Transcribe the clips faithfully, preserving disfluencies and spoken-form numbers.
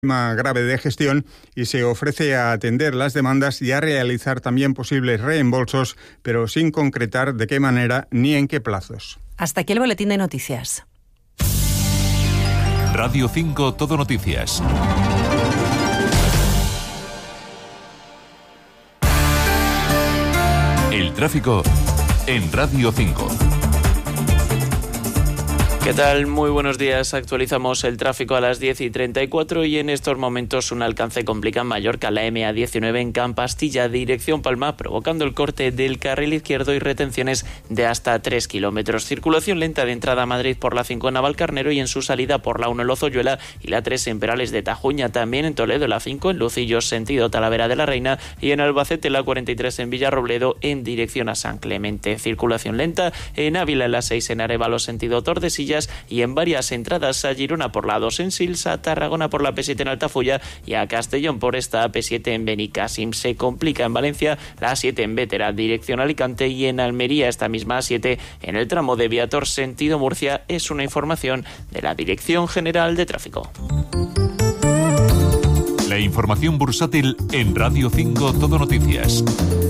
grave de gestión y se ofrece a atender las demandas y a realizar también posibles reembolsos, pero sin concretar de qué manera ni en qué plazos. Hasta aquí el boletín de noticias. Radio cinco Todo Noticias. El tráfico en Radio cinco. ¿Qué tal? Muy buenos días. Actualizamos el tráfico a las diez y treinta y cuatro y en estos momentos un alcance complica en Mallorca, la eme a diecinueve en Campastilla, dirección Palma, provocando el corte del carril izquierdo y retenciones de hasta tres kilómetros. Circulación lenta de entrada a Madrid por la cinco en Navalcarnero y en su salida por la uno en Lozoyuela y la tres en Perales de Tajuña. También en Toledo la cinco en Lucillos, sentido Talavera de la Reina, y en Albacete la cuarenta y tres en Villarrobledo en dirección a San Clemente. Circulación lenta en Ávila en la seis en Arévalo, sentido Tordesillas, y en varias entradas a Girona por la dos en Sils, a Tarragona por la pe siete en Altafulla y a Castellón por esta pe siete en Benicàssim. Se complica en Valencia la siete en Bétera, dirección Alicante, y en Almería esta misma a siete en el tramo de Viator, sentido Murcia. Es una información de la Dirección General de Tráfico. La información bursátil en Radio cinco Todo Noticias.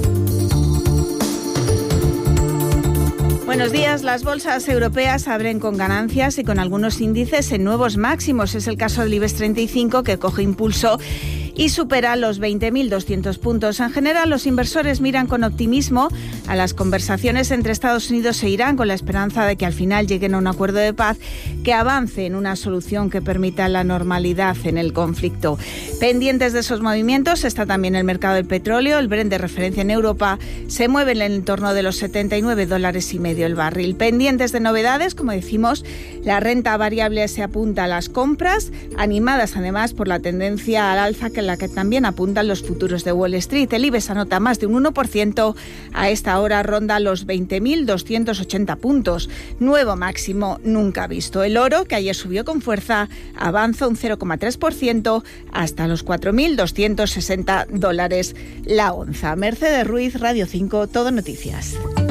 Buenos días. Las bolsas europeas abren con ganancias y con algunos índices en nuevos máximos. Es el caso del IBEX treinta y cinco, que coge impulso y supera los veinte mil doscientos puntos. En general, los inversores miran con optimismo a las conversaciones entre Estados Unidos e Irán, con la esperanza de que al final lleguen a un acuerdo de paz que avance en una solución que permita la normalidad en el conflicto. Pendientes de esos movimientos está también el mercado del petróleo. El Brent, de referencia en Europa, se mueve en el entorno de los setenta y nueve dólares y medio el barril. Pendientes de novedades, como decimos, la renta variable se apunta a las compras, animadas además por la tendencia al alza que en la que también apuntan los futuros de Wall Street. El IBEX anota más de un uno por ciento, a esta hora ronda los veinte mil doscientos ochenta puntos, nuevo máximo nunca visto. El oro, que ayer subió con fuerza, avanza un cero coma tres por ciento hasta los cuatro mil doscientos sesenta dólares la onza. Mercedes Ruiz, Radio cinco Todo Noticias.